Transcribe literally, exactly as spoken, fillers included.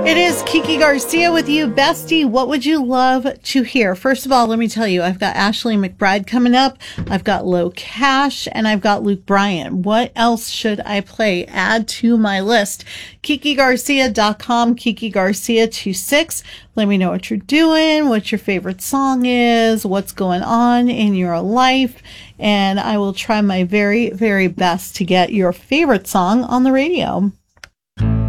It is Kiki Garcia with you, bestie. What would you love to hear? First of all, let me tell you, I've got Ashley McBride coming up. I've got Low Cash, and I've got Luke Bryan. What else should I play? Add to my list. Kiki Garcia dot com, Kiki Garcia twenty-six. Let me know what you're doing, what your favorite song is, what's going on in your life, and I will try my very, very best to get your favorite song on the radio.